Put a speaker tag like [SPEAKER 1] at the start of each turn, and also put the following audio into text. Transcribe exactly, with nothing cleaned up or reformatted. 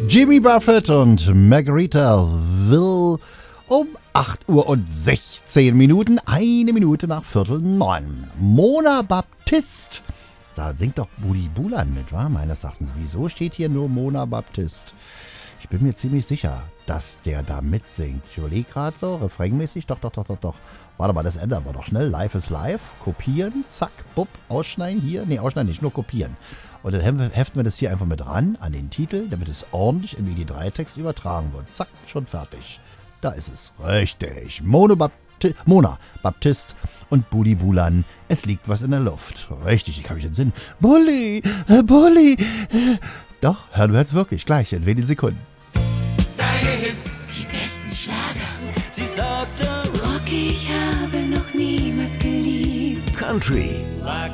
[SPEAKER 1] Jimmy Buffett und Margarita Will um acht Uhr und sechzehn Minuten, eine Minute nach Viertel neun. Mona Baptist. Da singt doch Budi Bulan mit, wa? Meines Erachtens. Wieso steht hier nur Mona Baptist? Ich bin mir ziemlich sicher, dass der da mitsingt. Ich überlege gerade so, refrainmäßig. Doch, doch, doch, doch, doch. Warte mal, das ändern wir doch schnell. Live is live. Kopieren, zack, bupp, ausschneiden hier. Ne, ausschneiden nicht, nur kopieren. Und dann heften wir das hier einfach mit ran an den Titel, damit es ordentlich im I D drei Text übertragen wird. Zack, schon fertig. Da ist es. Richtig. Mona Baptist, Mona Baptist und Budi Bulan. Es liegt was in der Luft. Richtig, ich habe mich in den Sinn. Bulli, äh, Bulli. Äh. Doch, hören wir jetzt wirklich gleich in wenigen Sekunden.
[SPEAKER 2] Deine Hits, die besten Schlager.
[SPEAKER 3] Sie sagte,
[SPEAKER 2] Rock, ich habe noch niemals geliebt.
[SPEAKER 4] Country,
[SPEAKER 3] lag